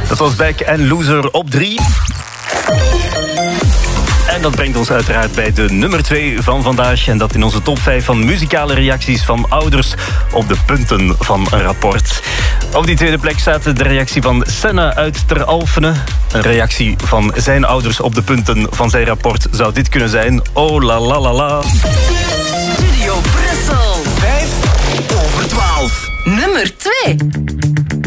Dat was Beck en Loser op 3. En dat brengt ons uiteraard bij de nummer 2 van vandaag. En dat in onze top 5 van muzikale reacties van ouders op de punten van een rapport. Op die tweede plek staat de reactie van Senna uit Ter Alphen. Een reactie van zijn ouders op de punten van zijn rapport zou dit kunnen zijn. Oh la la la la. Studio Brussel. 5 over 12. Nummer 2.